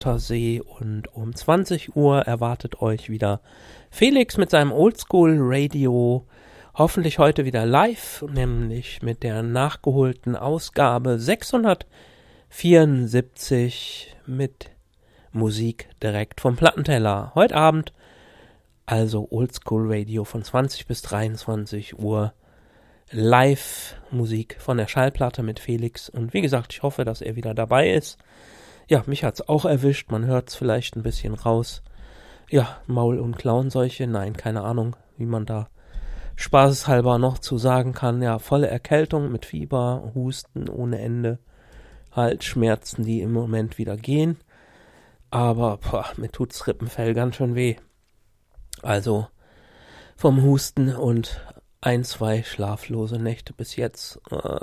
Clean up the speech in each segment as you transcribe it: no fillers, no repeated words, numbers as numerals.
See und um 20 Uhr erwartet euch wieder Felix mit seinem Oldschool Radio, hoffentlich heute wieder live, nämlich mit der nachgeholten Ausgabe 674 mit Musik direkt vom Plattenteller. Heute Abend also Oldschool Radio von 20 bis 23 Uhr live Musik von der Schallplatte mit Felix und wie gesagt, ich hoffe, dass er wieder dabei ist. Ja, mich hat's auch erwischt, man hört's vielleicht ein bisschen raus. Ja, Maul- und Klauenseuche, nein, keine Ahnung, wie man da spaßeshalber noch zu sagen kann. Ja, volle Erkältung mit Fieber, Husten ohne Ende, Halsschmerzen, die im Moment wieder gehen. Aber mir tut's Rippenfell ganz schön weh. Also vom Husten und 1-2 schlaflose Nächte bis jetzt.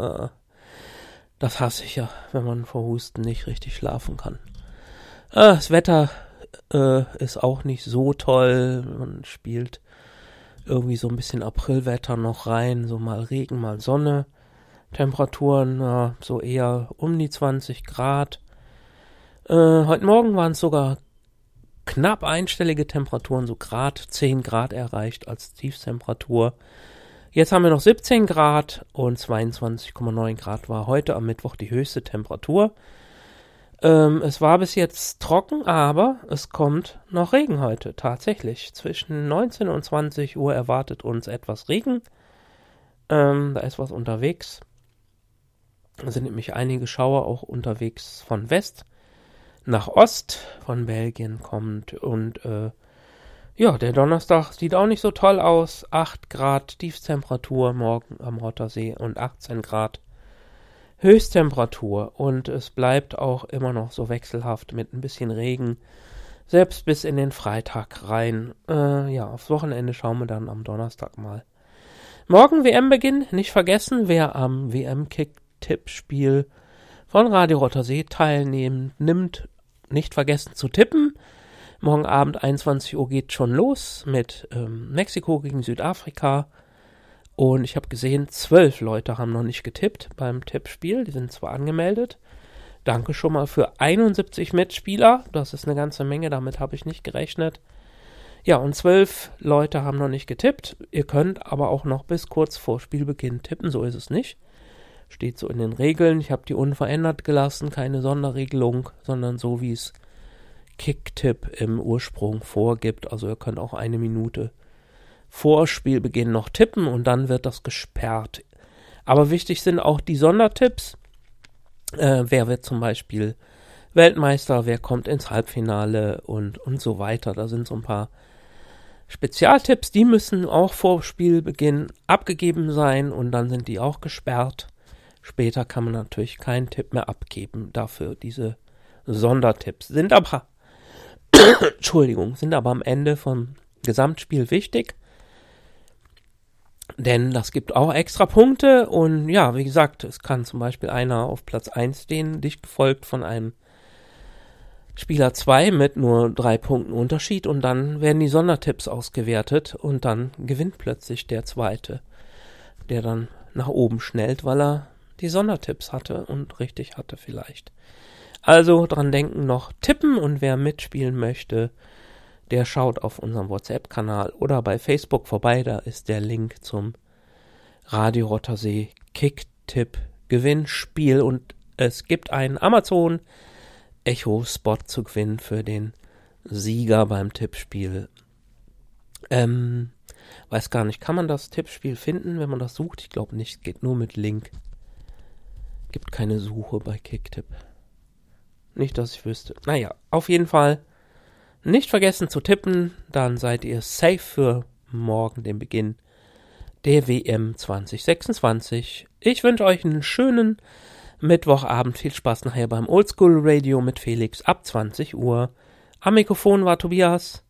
Das hasse ich ja, wenn man vor Husten nicht richtig schlafen kann. Das Wetter ist auch nicht so toll. Man spielt irgendwie so ein bisschen Aprilwetter noch rein. So mal Regen, mal Sonne. Temperaturen so eher um die 20 Grad. Heute Morgen waren es sogar knapp einstellige Temperaturen, so 10 Grad erreicht als Tiefstemperatur. Jetzt haben wir noch 17 Grad und 22,9 Grad war heute am Mittwoch die höchste Temperatur. Es war bis jetzt trocken, aber es kommt noch Regen heute, tatsächlich. Zwischen 19 und 20 Uhr erwartet uns etwas Regen. Da ist was unterwegs. Da sind nämlich einige Schauer auch unterwegs von West nach Ost, von Belgien kommt und ja, der Donnerstag sieht auch nicht so toll aus. 8 Grad Tiefstemperatur morgen am Rottersee und 18 Grad Höchsttemperatur. Und es bleibt auch immer noch so wechselhaft mit ein bisschen Regen, selbst bis in den Freitag rein. Ja, aufs Wochenende schauen wir dann am Donnerstag mal. Morgen WM-Beginn, nicht vergessen, wer am WM-Kick-Tippspiel von Radio Rottersee nimmt, nicht vergessen zu tippen. Morgen Abend 21 Uhr geht schon los mit Mexiko gegen Südafrika. Und ich habe gesehen, 12 Leute haben noch nicht getippt beim Tippspiel. Die sind zwar angemeldet. Danke schon mal für 71 Mitspieler. Das ist eine ganze Menge, damit habe ich nicht gerechnet. Ja, und 12 Leute haben noch nicht getippt. Ihr könnt aber auch noch bis kurz vor Spielbeginn tippen, so ist es nicht. Steht so in den Regeln. Ich habe die unverändert gelassen, keine Sonderregelung, sondern so wie es Kicktipp im Ursprung vorgibt. Also ihr könnt auch 1 Minute vor Spielbeginn noch tippen und dann wird das gesperrt. Aber wichtig sind auch die Sondertipps. Wer wird zum Beispiel Weltmeister, wer kommt ins Halbfinale und so weiter. Da sind so ein paar Spezialtipps, die müssen auch vor Spielbeginn abgegeben sein und dann sind die auch gesperrt. Später kann man natürlich keinen Tipp mehr abgeben. Dafür diese Sondertipps sind aber sind aber am Ende vom Gesamtspiel wichtig, denn das gibt auch extra Punkte und ja, wie gesagt, es kann zum Beispiel einer auf Platz 1 stehen, dicht gefolgt von einem Spieler 2 mit nur 3 Punkten Unterschied und dann werden die Sondertipps ausgewertet und dann gewinnt plötzlich der Zweite, der dann nach oben schnellt, weil er die Sondertipps hatte und richtig hatte vielleicht. Also dran denken, noch tippen und wer mitspielen möchte, der schaut auf unserem WhatsApp-Kanal oder bei Facebook vorbei, da ist der Link zum Radio Rottersee Kick-Tipp-Gewinnspiel und es gibt einen Amazon Echo-Spot zu gewinnen für den Sieger beim Tippspiel. Weiß gar nicht, kann man das Tippspiel finden, wenn man das sucht? Ich glaube nicht, geht nur mit Link. Gibt keine Suche bei Kicktipp. Nicht, dass ich wüsste. Naja, auf jeden Fall nicht vergessen zu tippen, dann seid ihr safe für morgen, den Beginn der WM 2026. Ich wünsche euch einen schönen Mittwochabend. Viel Spaß nachher beim Oldschool Radio mit Felix ab 20 Uhr. Am Mikrofon war Tobias.